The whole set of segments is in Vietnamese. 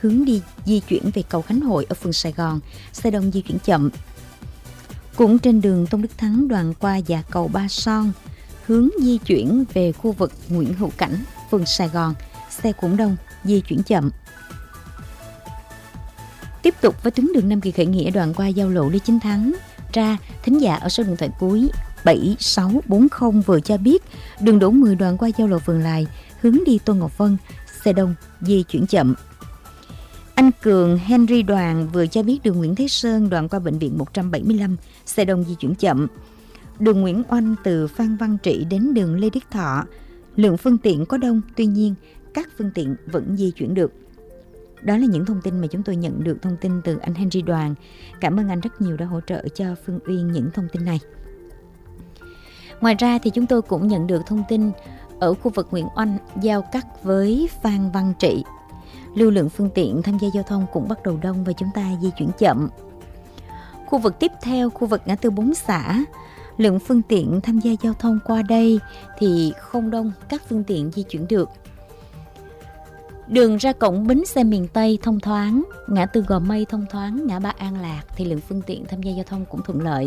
hướng đi di chuyển về cầu Khánh Hội ở phường Sài Gòn, xe đông di chuyển chậm. Cũng trên đường Tôn Đức Thắng đoạn qua dạ cầu Ba Son, hướng di chuyển về khu vực Nguyễn Hữu Cảnh, phường Sài Gòn, xe cũng đông, di chuyển chậm. Tiếp tục với tuyến đường Nam Kỳ Khởi Nghĩa đoạn qua giao lộ Lê Chính Thắng, ra thính giả ở số điện thoại cuối 7640 vừa cho biết đường Đỗ Mười đoạn qua giao lộ Vườn Lài, hướng đi Tô Ngọc Vân, xe đông, di chuyển chậm. Anh Cường Henry Đoàn vừa cho biết đường Nguyễn Thế Sơn đoạn qua bệnh viện 175, xe đông di chuyển chậm. Đường Nguyễn Oanh từ Phan Văn Trị đến đường Lê Đức Thọ, lượng phương tiện có đông, tuy nhiên các phương tiện vẫn di chuyển được. Đó là những thông tin mà chúng tôi nhận được, thông tin từ anh Henry Đoàn. Cảm ơn anh rất nhiều đã hỗ trợ cho Phương Uyên những thông tin này. Ngoài ra thì chúng tôi cũng nhận được thông tin ở khu vực Nguyễn Oanh giao cắt với Phan Văn Trị. Lưu lượng phương tiện tham gia giao thông cũng bắt đầu đông và chúng ta di chuyển chậm. Khu vực tiếp theo, khu vực ngã tư 4 xã, lượng phương tiện tham gia giao thông qua đây thì không đông, các phương tiện di chuyển được. Đường ra cổng bến xe miền Tây thông thoáng, ngã tư Gò Mây thông thoáng, ngã ba An Lạc thì lượng phương tiện tham gia giao thông cũng thuận lợi.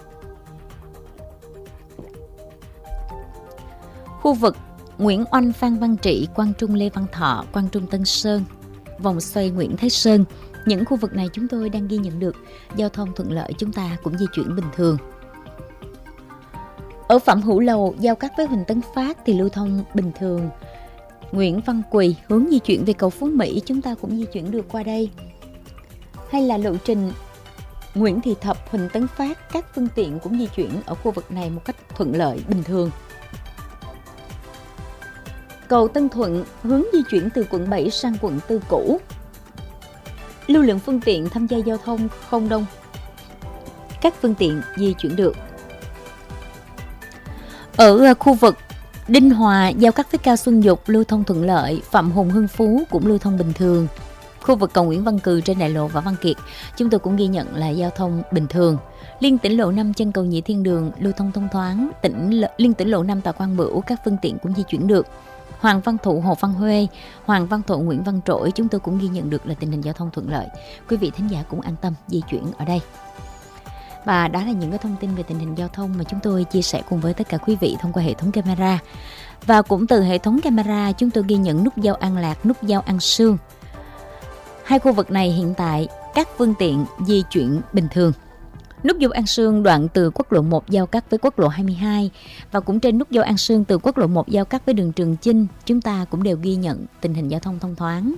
Khu vực Nguyễn Oanh, Phan Văn Trị, Quang Trung, Lê Văn Thọ, Quang Trung, Tân Sơn, vòng xoay Nguyễn Thái Sơn, những khu vực này chúng tôi đang ghi nhận được giao thông thuận lợi, chúng ta cũng di chuyển bình thường. Ở Phạm Hữu Lầu giao cắt với Huỳnh Tấn Phát thì lưu thông bình thường. Nguyễn Văn Quỳ hướng di chuyển về cầu Phú Mỹ, chúng ta cũng di chuyển được qua đây. Hay là lộ trình Nguyễn Thị Thập, Huỳnh Tấn Phát, các phương tiện cũng di chuyển ở khu vực này một cách thuận lợi bình thường. Cầu Tân Thuận hướng di chuyển từ quận 7 sang quận 4 cũ. Lưu lượng phương tiện tham gia giao thông không đông, các phương tiện di chuyển được. Ở khu vực Đinh Hòa giao cắt với Cao Xuân Dục lưu thông thuận lợi, Phạm Hùng, Hưng Phú cũng lưu thông bình thường. Khu vực cầu Nguyễn Văn Cừ trên đại lộ Võ Văn Kiệt chúng tôi cũng ghi nhận là giao thông bình thường. Liên tỉnh lộ 5 trên cầu Nhị Thiên Đường lưu thông thông thoáng, liên tỉnh lộ 5 tòa Quang Bửu các phương tiện cũng di chuyển được. Hoàng Văn Thụ, Hồ Văn Huê, Hoàng Văn Thụ, Nguyễn Văn Trỗi chúng tôi cũng ghi nhận được là tình hình giao thông thuận lợi. Quý vị thính giả cũng an tâm di chuyển ở đây. Và đó là những cái thông tin về tình hình giao thông mà chúng tôi chia sẻ cùng với tất cả quý vị thông qua hệ thống camera. Và cũng từ hệ thống camera chúng tôi ghi nhận nút giao An Lạc, nút giao An Sương. Hai khu vực này hiện tại các phương tiện di chuyển bình thường. Nút giao An Sương đoạn từ quốc lộ 1 giao cắt với quốc lộ 22 và cũng trên nút giao An Sương từ quốc lộ 1 giao cắt với đường Trường Chinh chúng ta cũng đều ghi nhận tình hình giao thông thông thoáng.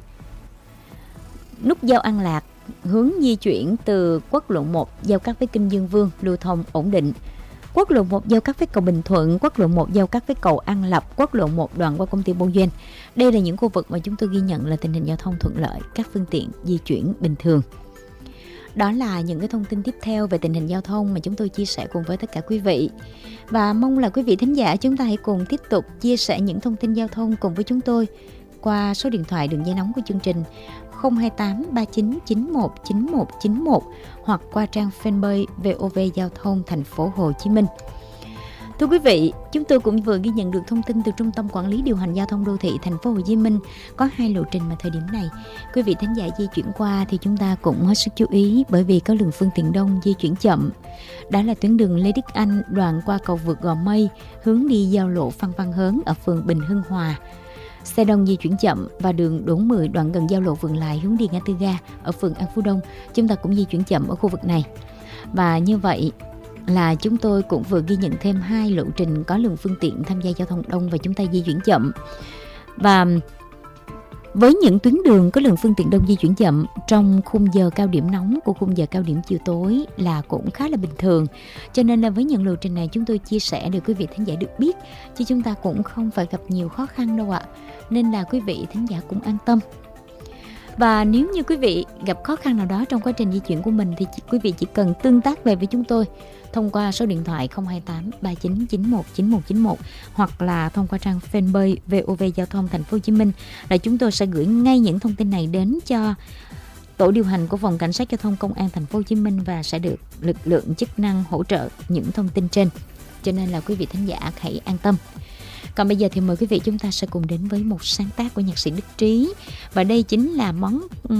Nút giao An Lạc hướng di chuyển từ quốc lộ 1 giao cắt với Kinh Dương Vương lưu thông ổn định. Quốc lộ 1 giao cắt với cầu Bình Thuận, quốc lộ 1 giao cắt với cầu An Lập, quốc lộ 1 đoạn qua công ty Bô Duyên. Đây là những khu vực mà chúng tôi ghi nhận là tình hình giao thông thuận lợi, các phương tiện di chuyển bình thường. Đó là những cái thông tin tiếp theo về tình hình giao thông mà chúng tôi chia sẻ cùng với tất cả quý vị. Và mong là quý vị thính giả chúng ta hãy cùng tiếp tục chia sẻ những thông tin giao thông cùng với chúng tôi qua số điện thoại đường dây nóng của chương trình 028 39 91 9191 hoặc qua trang fanpage VOV Giao thông thành phố Hồ Chí Minh. Thưa quý vị, chúng tôi cũng vừa ghi nhận được thông tin từ Trung tâm Quản lý Điều hành Giao thông Đô thị thành phố Hồ Chí Minh có 2 lộ trình mà thời điểm này quý vị thính giả di chuyển qua thì chúng ta cũng hết sức chú ý bởi vì có lượng phương tiện đông di chuyển chậm. Đó là tuyến đường Lê Đức Anh đoạn qua cầu vượt Gò Mây hướng đi giao lộ Phan Văn Hớn ở phường Bình Hưng Hòa. Xe đông di chuyển chậm và đường Đỗ Mười đoạn gần giao lộ Vườn Lài hướng đi ngã tư ga ở phường An Phú Đông chúng ta cũng di chuyển chậm ở khu vực này. Và như vậy là chúng tôi cũng vừa ghi nhận thêm 2 lộ trình có lượng phương tiện tham gia giao thông đông và chúng ta di chuyển chậm. Và với những tuyến đường có lượng phương tiện đông di chuyển chậm trong khung giờ cao điểm nóng của khung giờ cao điểm chiều tối là cũng khá là bình thường. Cho nên là với những lộ trình này chúng tôi chia sẻ để quý vị thính giả được biết chứ chúng ta cũng không phải gặp nhiều khó khăn đâu ạ. Nên là quý vị thính giả cũng an tâm. Và nếu như quý vị gặp khó khăn nào đó trong quá trình di chuyển của mình thì quý vị chỉ cần tương tác về với chúng tôi thông qua số điện thoại 028 39 91 9191 hoặc là thông qua trang fanpage VOV Giao thông thành phố Hồ Chí Minh là chúng tôi sẽ gửi ngay những thông tin này đến cho tổ điều hành của phòng cảnh sát giao thông công an thành phố Hồ Chí Minh và sẽ được lực lượng chức năng hỗ trợ những thông tin trên. Cho nên là quý vị thính giả hãy an tâm. Còn bây giờ thì mời quý vị chúng ta sẽ cùng đến với một sáng tác của nhạc sĩ Đức Trí và đây chính là món